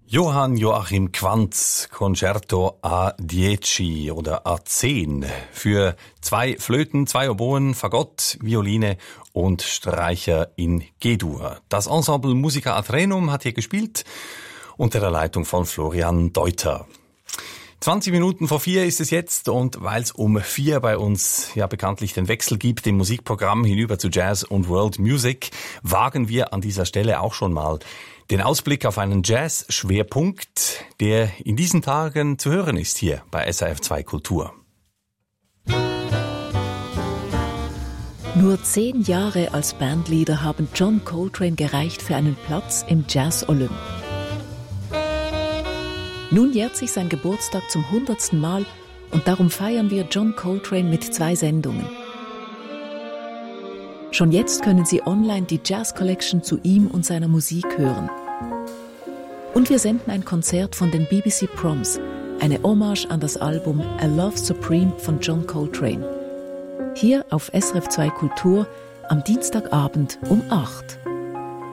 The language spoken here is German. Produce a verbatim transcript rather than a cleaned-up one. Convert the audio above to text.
Johann Joachim Quanz, Concerto A zehn oder A zehn für zwei Flöten, zwei Oboen, Fagott, Violine und Streicher in G-Dur. Das Ensemble Musica Athrenum hat hier gespielt unter der Leitung von Florian Deuter. zwanzig Minuten vor vier ist es jetzt, und weil es um vier bei uns ja bekanntlich den Wechsel gibt im Musikprogramm hinüber zu Jazz und World Music, wagen wir an dieser Stelle auch schon mal den Ausblick auf einen Jazz-Schwerpunkt, der in diesen Tagen zu hören ist hier bei S R F zwei Kultur. Nur zehn Jahre als Bandleader haben John Coltrane gereicht für einen Platz im Jazz-Olymp. Nun jährt sich sein Geburtstag zum hundertsten Mal, und darum feiern wir John Coltrane mit zwei Sendungen. Schon jetzt können Sie online die Jazz Collection zu ihm und seiner Musik hören. Und wir senden ein Konzert von den B B C Proms, eine Hommage an das Album A Love Supreme von John Coltrane. Hier auf S R F zwei Kultur am Dienstagabend um acht.